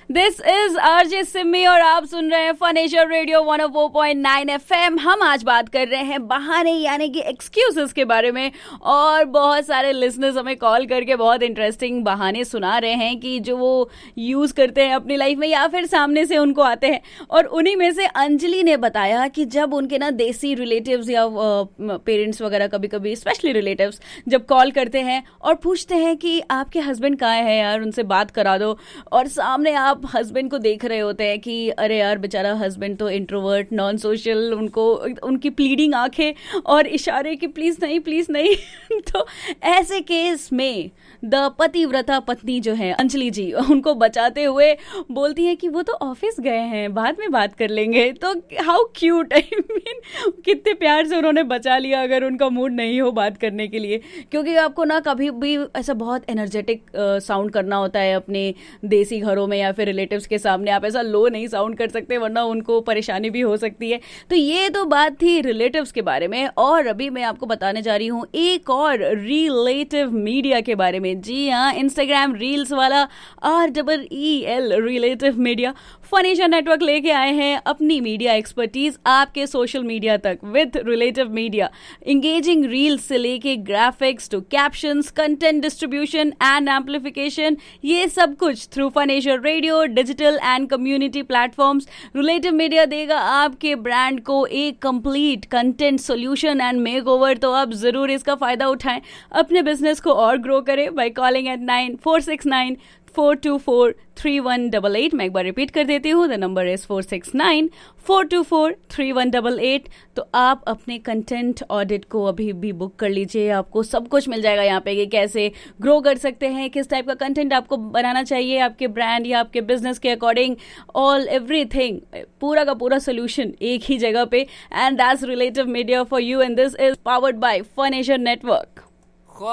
This is RJ Simi और आप सुन रहे हैं फनेशर रेडियो 104.9 FM। हम आज बात कर रहे हैं बहाने यानी कि एक्सक्यूजेस के बारे में, और बहुत सारे लिसनर्स हमें कॉल करके बहुत इंटरेस्टिंग बहाने सुना रहे हैं कि जो वो यूज करते हैं अपनी लाइफ में या फिर सामने से उनको आते हैं। और उन्हीं में से अंजलि ने बताया कि जब उनके ना देसी रिलेटिव्स या पेरेंट्स वगैरह कभी कभी स्पेशली रिलेटिव्स जब कॉल करते हैं और पूछते हैं कि आपके हस्बैंड कहाँ है यार, उनसे बात करा दो, और सामने आप हस्बैंड को देख रहे होते हैं कि अरे यार बेचारा हस्बैंड तो इंट्रोवर्ट नॉन सोशल, उनको उनकी प्लीडिंग आंखें और इशारे कि प्लीज नहीं तो ऐसे केस में द पतिव्रता पत्नी जो है अंजलि जी, उनको बचाते हुए बोलती है कि वो तो ऑफिस गए हैं, बाद में बात कर लेंगे। तो हाउ क्यूट, आई मीन कितने प्यार से उन्होंने बचा लिया अगर उनका मूड नहीं हो बात करने के लिए। क्योंकि आपको ना कभी भी ऐसा बहुत एनर्जेटिक साउंड करना होता है अपने देसी घरों में या फिर रिलेटिव्स के सामने। आप ऐसा लो नहीं साउंड कर सकते वरना उनको परेशानी भी हो सकती है। तो ये तो बात थी रिलेटिव्स के बारे में, और अभी मैं आपको बताने जा रही हूँ एक और रिलेटिव मीडिया के बारे में। जी हाँ, इंस्टाग्राम रील्स वाला REEL रिलेटिव मीडिया फनेशर नेटवर्क लेके आए हैं अपनी मीडिया एक्सपर्टीज आपके सोशल मीडिया तक with relative media. Engaging reels से लेके graphics to captions, content distribution and amplification, ये सब कुछ through फनेशर radio, digital and community platforms. Relative media देगा आपके ब्रांड को एक complete content solution and make over. तो आप जरूर इसका फायदा उठाएं, अपने बिजनेस को और ग्रो करें बाय कॉलिंग एट 9469-424-3188। मैं एक बार रिपीट कर देती हूँ, द नंबर इज 469-424-3188। तो आप अपने कंटेंट ऑडिट को अभी भी बुक कर लीजिए, आपको सब कुछ मिल जाएगा यहाँ पे कि कैसे ग्रो कर सकते हैं, किस टाइप का कंटेंट आपको बनाना चाहिए आपके ब्रांड या आपके बिजनेस के अकॉर्डिंग, ऑल एवरीथिंग, पूरा का पूरा सोल्यूशन एक ही जगह पे। And that's relative media for you, and this is powered by फनेशर network.